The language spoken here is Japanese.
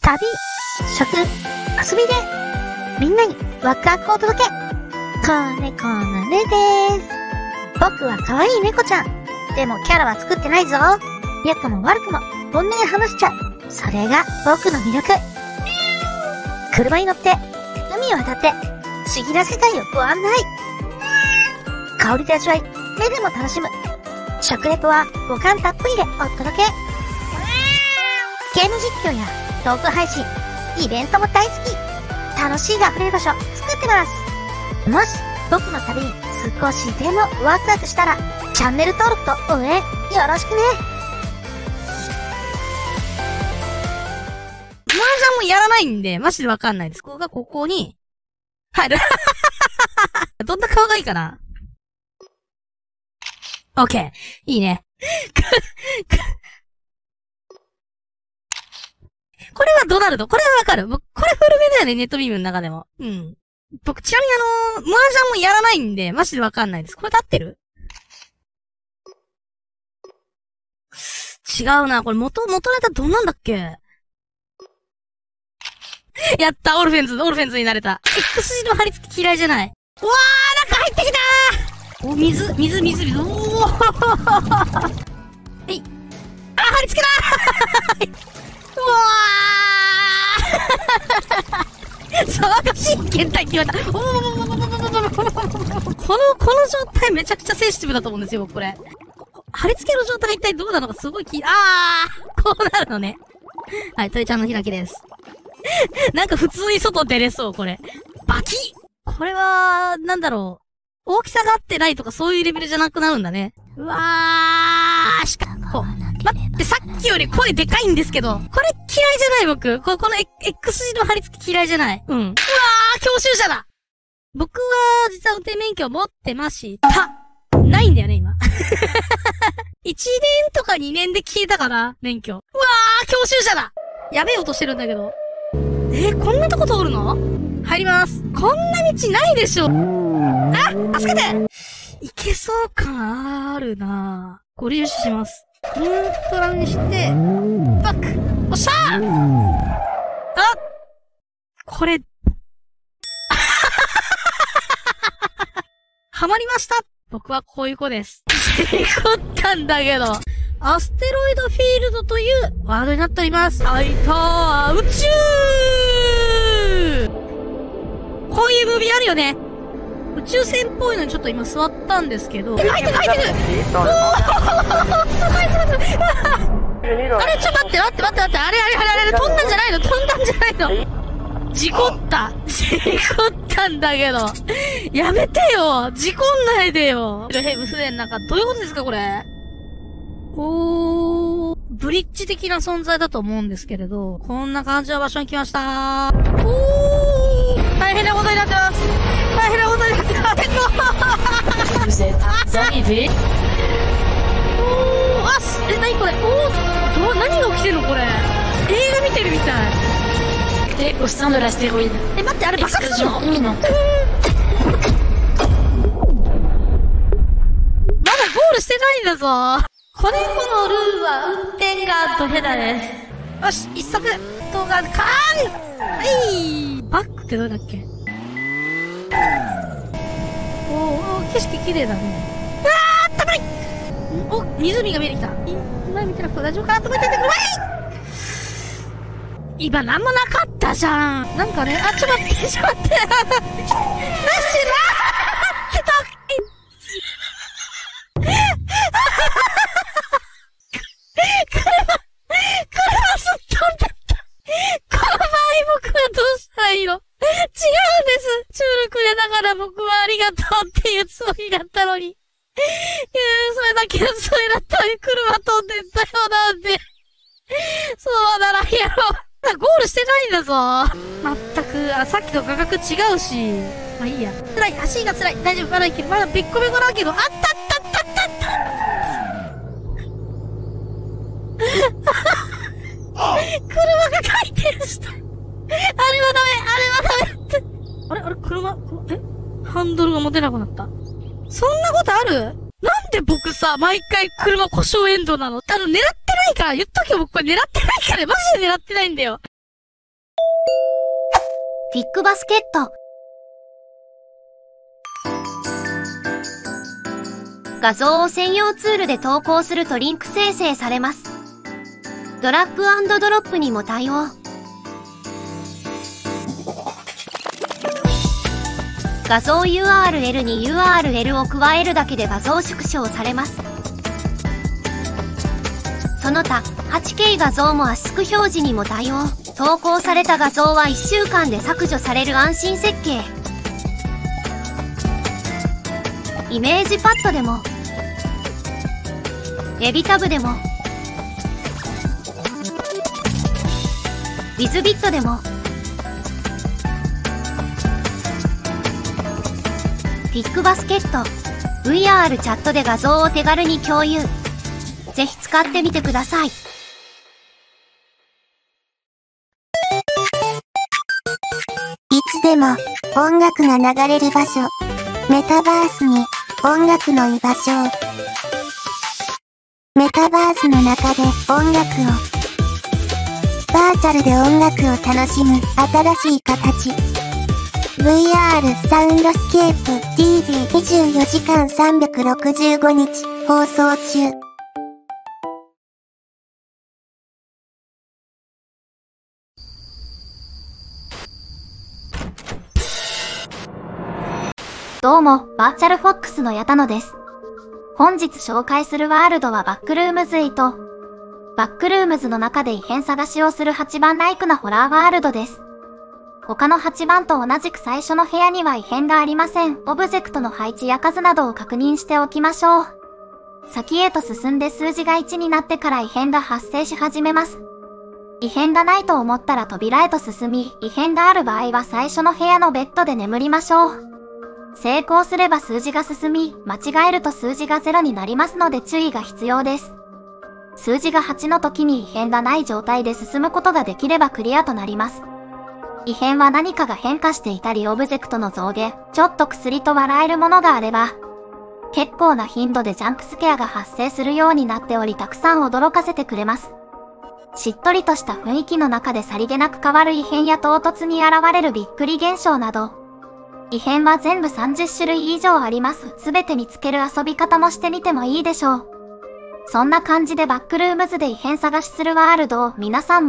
旅、食、遊びで、みんなにワクワクをお届け。子猫のねでーす。僕は可愛い猫ちゃん。でもキャラは作ってないぞ。良くも悪くも本音で話しちゃう。それが僕の魅力。車に乗って、海を渡って、不思議な世界をご案内。香りと味わい、目でも楽しむ。食レポは五感たっぷりでお届け。ゲーム実況やトーク配信、イベントも大好き。楽しいが溢れる場所作ってます。もし僕の旅に少しでもワクワクしたら、チャンネル登録と応援よろしくね。 麻雀もやらないんで、マジでわかんないです。ここがここに入る。どんな顔がいいかな？オッケー。いいね。これはドナルド。これはわかる。僕、これ古めだよね、ネットビームの中でも。うん。僕、ちなみに麻雀もやらないんで、マジでわかんないです。これで合ってる？違うな。これ元ネタどんなんだっけ？やった、オルフェンズになれた。X 字の貼り付き嫌いじゃない。うわー、中入ってきたー。お、水。おー。はい。あ、貼り付けだー。うわー。騒がしい検体って言われた。この状態めちゃくちゃセンシティブだと思うんですよ、僕これ。貼り付けの状態が一体どうなのかすごいこうなるのね。はい、鳥ちゃんの開きです。なんか普通に外出れそう、これ。バキッ！これは、なんだろう。大きさが合ってないとかそういうレベルじゃなくなるんだね。うわー、待って、さっきより声でかいんですけど。これ嫌いじゃない僕。この X 字の貼り付き嫌いじゃない。うん。うわー、教習車だ！僕は、実は運転免許持ってました。ないんだよね、今。1年とか2年で消えたかな、免許。うわー、教習車だ！やべえ音してるんだけど。こんなとこ通るの？入ります。こんな道ないでしょ。あ、助けて！いけそう感あるなぁ。ご利用します。ニュートラルにして、バック！おっしゃー！あ！これ、はまりました！僕はこういう子です。事故ったんだけど。アステロイドフィールドというワードになっております。あいたー、宇宙！こういうムービーあるよね。宇宙船っぽいのにちょっと今座ったんですけど。入ってるおーすごいすごい。あれちょっと待って。あれ、飛んだんじゃないの事故ったんだけど。やめてよ事故んないでよヘブ船なんか、どういうことですかこれ。ブリッジ的な存在だと思うんですけれど、こんな感じの場所に来ましたー。大変なことになってます。何これ何が起きてるのこれ。映画見てるみたい。 au sein de l'astéroïde. 待って、あれ爆発するの？まだゴールしてないんだぞ。子猫のルールは運転がドヘダです。よし、一足動画カーン！バックってどれだっけ？景色綺麗だね。危ない！湖が見えてきた。前見てなくて大丈夫かなと思っててください！今なんもなかったじゃん。なんかね、ちょっと待って。なしてなーって車すっ飛んだった。この場合僕はどうしたらいいの？違うんです。チュールくれながら僕はありがとうっていうつもりだったのに。それだったのに車飛んでったよなんで。そうならやろう。ゴールしてないんだぞ。まったく、さっきと画角違うし。まあいいや。辛い、足が辛い。大丈夫、まだいける。まだべっこべこだけど、あった車が回転した。あれはダメって。あれ、車、ハンドルが持てなくなった。そんなことある？なんで僕さ、毎回車故障エンドなの？狙ってないから、言っとけよ、僕これ狙ってないから、マジで狙ってないんだよ。 ピックバスケット。画像を専用ツールで投稿するとリンク生成されます。ドラッグ&ドロップにも対応。画像 URL に URL を加えるだけで画像縮小されます。その他、8K 画像も圧縮表示にも対応。投稿された画像は1週間で削除される安心設計。イメージパッドでも、エビタブでも、ウィズビットでも、ピックバスケット、VR チャットで画像を手軽に共有。ぜひ使ってみてください。いつでも音楽が流れる場所。メタバースに音楽の居場所を。メタバースの中で音楽を。バーチャルで音楽を楽しむ新しい形。VR サウンドスケープ TV24 時間365日放送中。どうも、バーチャルフォックスの矢田野です。本日紹介するワールドはバックルームズ8。バックルームズの中で異変探しをする8番ライクなホラーワールドです。他の8番と同じく最初の部屋には異変がありません。オブジェクトの配置や数などを確認しておきましょう。先へと進んで数字が1になってから異変が発生し始めます。異変がないと思ったら扉へと進み、異変がある場合は最初の部屋のベッドで眠りましょう。成功すれば数字が進み、間違えると数字が0になりますので注意が必要です。数字が8の時に異変がない状態で進むことができればクリアとなります。異変は何かが変化していたりオブジェクトの増減、ちょっと薬と笑えるものがあれば、結構な頻度でジャンプスケアが発生するようになっておりたくさん驚かせてくれます。しっとりとした雰囲気の中でさりげなく変わる異変や唐突に現れるびっくり現象など、異変は全部30種類以上あります。すべて見つける遊び方もしてみてもいいでしょう。そんな感じでバックルームズで異変探しするワールドを皆さんも